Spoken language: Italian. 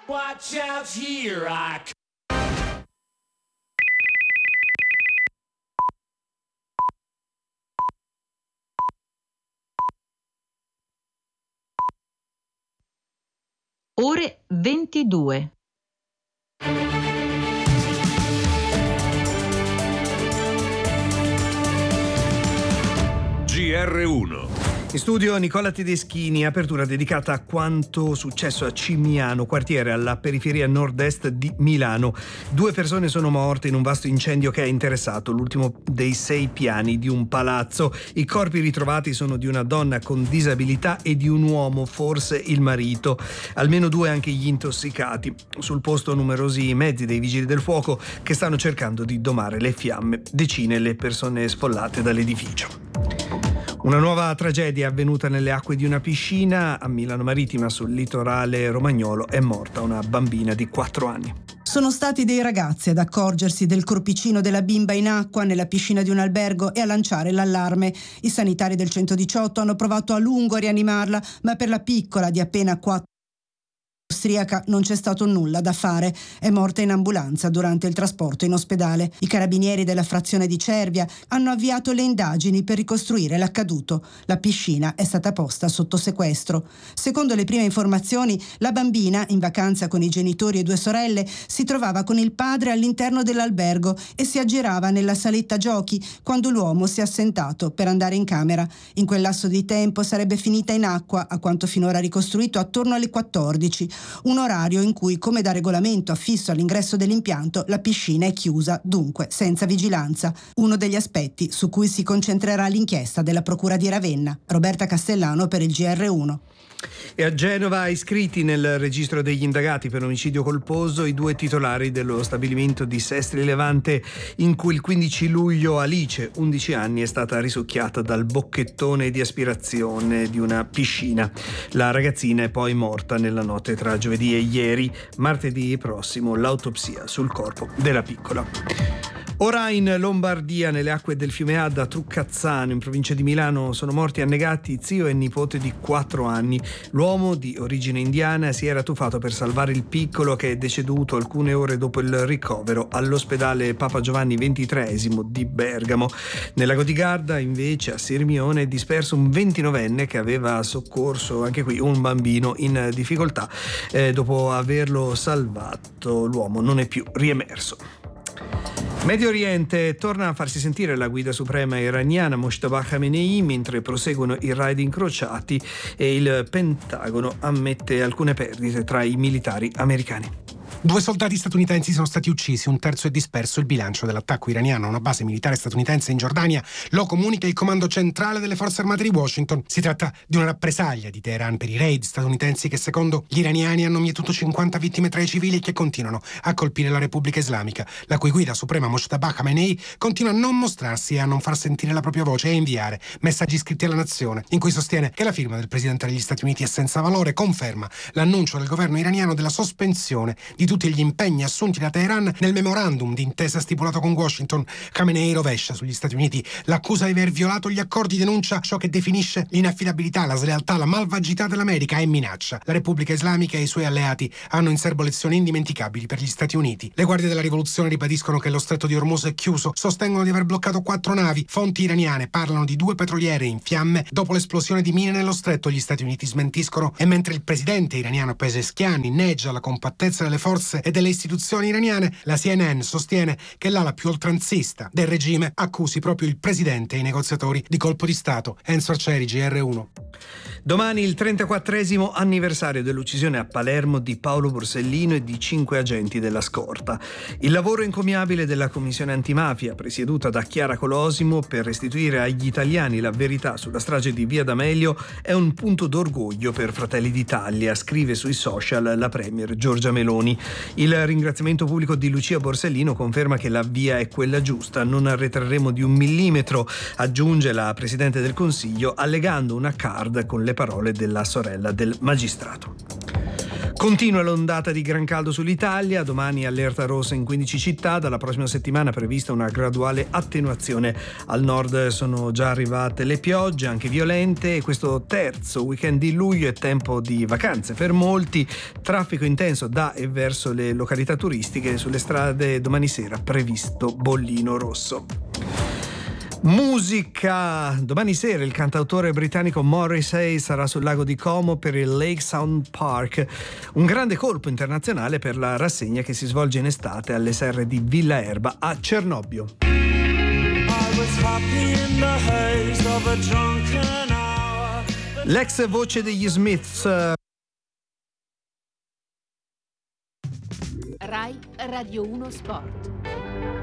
Watch out, here I come. Ore 22. GR1. In studio Nicola Tedeschini, apertura dedicata a quanto successo a Cimiano, quartiere alla periferia nord-est di Milano. 2 persone sono morte in un vasto incendio che ha interessato l'ultimo dei 6 piani di un palazzo. I corpi ritrovati sono di una donna con disabilità e di un uomo, forse il marito. Almeno 2 anche gli intossicati. Sul posto numerosi mezzi dei vigili del fuoco che stanno cercando di domare le fiamme. Decine le persone sfollate dall'edificio. Una nuova tragedia è avvenuta nelle acque di una piscina a Milano Marittima, sul litorale romagnolo. È morta una bambina di 4 anni. Sono stati dei ragazzi ad accorgersi del corpicino della bimba in acqua nella piscina di un albergo e a lanciare l'allarme. I sanitari del 118 hanno provato a lungo a rianimarla, ma per la piccola di appena 4 austriaca non c'è stato nulla da fare. È morta in ambulanza durante il trasporto in ospedale. I carabinieri della frazione di Cervia hanno avviato le indagini per ricostruire l'accaduto. La piscina è stata posta sotto sequestro. Secondo le prime informazioni, la bambina, in vacanza con i genitori e 2 sorelle, si trovava con il padre all'interno dell'albergo e si aggirava nella saletta giochi quando l'uomo si è assentato per andare in camera. In quel lasso di tempo sarebbe finita in acqua, a quanto finora ricostruito, attorno alle 14. Un orario in cui, come da regolamento affisso all'ingresso dell'impianto, la piscina è chiusa, dunque senza vigilanza. Uno degli aspetti su cui si concentrerà l'inchiesta della Procura di Ravenna. Roberta Castellano per il GR1. E a Genova iscritti nel registro degli indagati per omicidio colposo i 2 titolari dello stabilimento di Sestri Levante in cui il 15 luglio Alice, 11 anni, è stata risucchiata dal bocchettone di aspirazione di una piscina. La ragazzina è poi morta nella notte tra giovedì e ieri. Martedì prossimo l'autopsia sul corpo della piccola. Ora in Lombardia, nelle acque del fiume Adda, a Truccazzano, in provincia di Milano, sono morti annegati zio e nipote di 4 anni. L'uomo, di origine indiana, si era tuffato per salvare il piccolo, che è deceduto alcune ore dopo il ricovero all'ospedale Papa Giovanni XXIII di Bergamo. Nel lago di Garda, invece, a Sirmione, è disperso un 29enne che aveva soccorso, anche qui, un bambino in difficoltà. Dopo averlo salvato, l'uomo non è più riemerso. Medio Oriente, torna a farsi sentire la guida suprema iraniana Mojtaba Khamenei mentre proseguono i raid incrociati e il Pentagono ammette alcune perdite tra i militari americani. 2 soldati statunitensi sono stati uccisi, un terzo è disperso. Il bilancio dell'attacco iraniano a una base militare statunitense in Giordania lo comunica il comando centrale delle forze armate di Washington. Si tratta di una rappresaglia di Teheran per i raid statunitensi che, secondo gli iraniani, hanno mietuto 50 vittime tra i civili e che continuano a colpire la Repubblica Islamica, la cui guida suprema Mojtaba Khamenei continua a non mostrarsi e a non far sentire la propria voce e a inviare messaggi scritti alla nazione in cui sostiene che la firma del presidente degli Stati Uniti è senza valore. Conferma l'annuncio del governo iraniano della sospensione di tutti gli impegni assunti da Teheran nel memorandum di intesa stipulato con Washington. Khamenei rovescia sugli Stati Uniti l'accusa di aver violato gli accordi, denuncia ciò che definisce l'inaffidabilità, la slealtà, la malvagità dell'America e minaccia la Repubblica Islamica e i suoi alleati. Hanno in serbo lezioni indimenticabili per gli Stati Uniti. Le guardie della rivoluzione ribadiscono che lo stretto di Hormuz è chiuso, sostengono di aver bloccato 4 navi. Fonti iraniane parlano di 2 petroliere in fiamme dopo l'esplosione di mine nello stretto. Gli Stati Uniti smentiscono, e mentre il presidente iraniano Pezeshkian inneggia la compattezza delle forze e delle istituzioni iraniane, la CNN sostiene che l'ala più oltranzista del regime accusi proprio il presidente e i negoziatori di colpo di Stato. Enzo Arcieri, GR1. Domani il 34° anniversario dell'uccisione a Palermo di Paolo Borsellino e di 5 agenti della scorta. Il lavoro encomiabile della Commissione Antimafia, presieduta da Chiara Colosimo, per restituire agli italiani la verità sulla strage di Via D'Amelio è un punto d'orgoglio per Fratelli d'Italia, scrive sui social la premier Giorgia Meloni. Il ringraziamento pubblico di Lucia Borsellino conferma che la via è quella giusta, non arretreremo di 1 millimetro, aggiunge la Presidente del Consiglio, allegando una card con le parole della sorella del magistrato. Continua l'ondata di gran caldo sull'Italia, domani allerta rossa in 15 città, dalla prossima settimana è prevista una graduale attenuazione. Al nord sono già arrivate le piogge, anche violente, e questo terzo weekend di luglio è tempo di vacanze per molti, traffico intenso da e verso le località turistiche, sulle strade domani sera previsto bollino rosso. Musica, domani sera il cantautore britannico Morrissey sarà sul lago di Como per il Lake Sound Park, un grande colpo internazionale per la rassegna che si svolge in estate alle serre di Villa Erba a Cernobbio. L'ex voce degli Smiths. Rai Radio 1 Sport.